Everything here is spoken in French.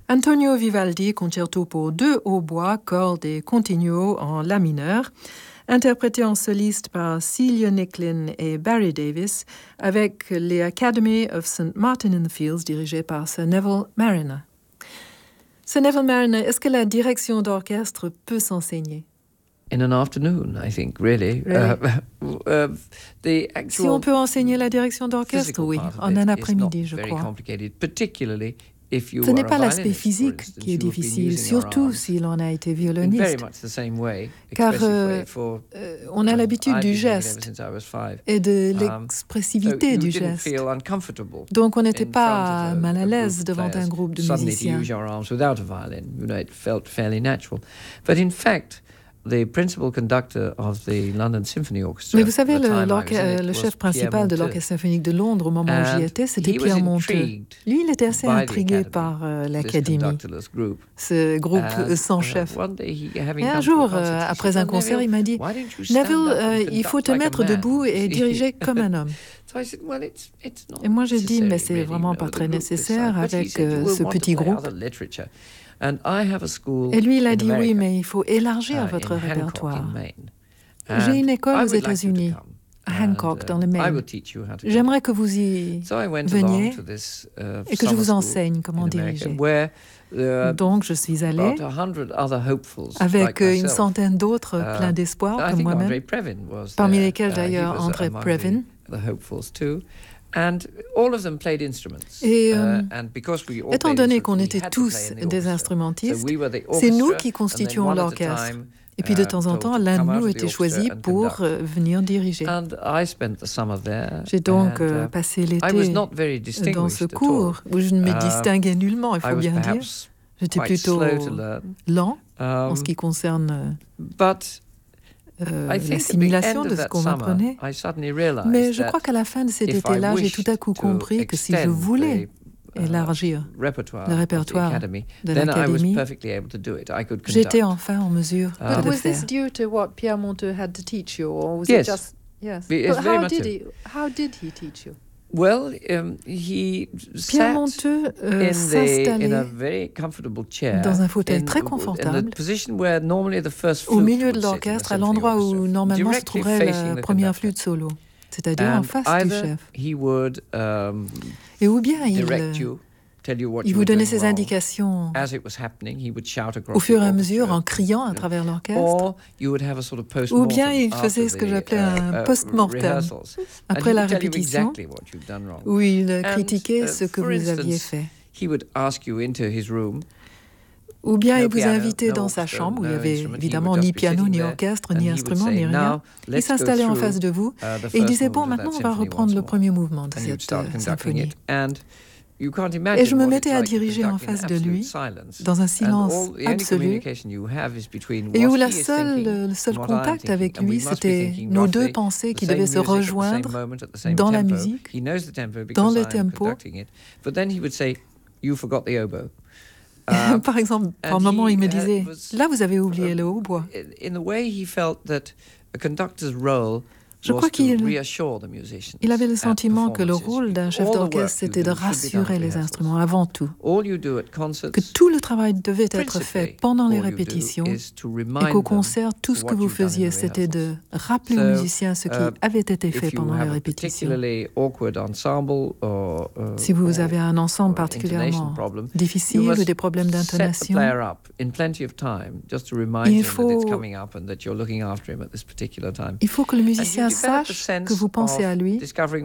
Antonio Vivaldi, concerto pour 2 hautbois, cordes et continuo en la mineur, interprété en soliste par Celia Nicklin et Barry Davis, avec les Academy of St. Martin-in-the-Fields, dirigé par Sir Neville Marriner. Sir Neville Marriner, est-ce que la direction d'orchestre peut s'enseigner? In an afternoon, I think, really. Si on peut enseigner la direction d'orchestre, oui, en un après-midi, je crois. Ce n'est pas l'aspect physique qui est difficile, surtout si l'on a été violoniste, car on a l'habitude du geste et de l'expressivité du geste. Donc on n'était pas mal à l'aise devant un groupe de musiciens. The principal conductor of the London Symphony Orchestra. Mais vous savez, le chef principal de l'Orchestre symphonique de Londres, au moment où j'y étais, c'était Pierre Monteux. Lui, il était assez intrigué par l'Académie, ce groupe sans chef. Et un jour, après un concert, il m'a dit « Neville, il faut te mettre debout et diriger comme un homme. » Et moi, j'ai dit « Mais c'est vraiment pas très nécessaire avec ce petit groupe. » Et lui, il a dit, oui, mais il faut élargir votre répertoire. J'ai une école aux États-Unis, à Hancock, dans le Maine. J'aimerais que vous y veniez et que je vous enseigne comment diriger. Donc, je suis allé avec une centaine d'autres pleins d'espoir, comme moi-même, parmi lesquels d'ailleurs André Previn. Et étant donné qu'on était tous des instrumentistes, c'est nous qui constituons l'orchestre. Et puis de temps en temps, l'un de nous était choisi pour venir diriger. J'ai donc passé l'été dans ce cours où je ne me distinguais nullement, il faut bien dire. J'étais plutôt lent en ce qui concerne l'assimilation de ce qu'on m'apprenait. Mais je crois qu'à la fin de cet été-là, j'ai tout à coup compris que si je voulais élargir le répertoire de l'Académie, j'étais enfin en mesure de le faire. Was this due to what Pierre Monteux had to teach you, or was it just... Yes. How did he teach you? Well, Pierre Monteux s'installait dans un fauteuil très confortable au milieu de l'orchestre, à l'endroit où normalement se trouverait la première flûte solo, c'est-à-dire en face du chef. Et ou bien il vous donnait ses indications au fur et à mesure en criant à travers l'orchestre, ou bien il faisait ce que j'appelais un post-mortem après la répétition, où il critiquait ce que vous aviez fait. Ou bien il vous invitait dans sa chambre, où il n'y avait évidemment ni piano, ni orchestre, ni instrument, ni rien. Il s'installait en face de vous et il disait « Bon, maintenant on va reprendre le premier mouvement de cette symphonie ». Et je me mettais à diriger en face de lui, dans un silence absolu, et où le seul contact avec lui, c'était nos deux pensées qui devaient se rejoindre dans la musique, dans le tempo. Par exemple, par moment, il me disait « Là, vous avez oublié le hautbois ». Je crois qu'il avait le sentiment que le rôle d'un chef d'orchestre, c'était de rassurer les instruments avant tout, que tout le travail devait être fait pendant les répétitions et qu'au concert, tout ce que vous faisiez, c'était de rappeler aux musiciens ce qui avait été fait pendant les répétitions. Si vous avez un ensemble particulièrement difficile ou des problèmes d'intonation, il faut que le musicien sache que vous pensez à lui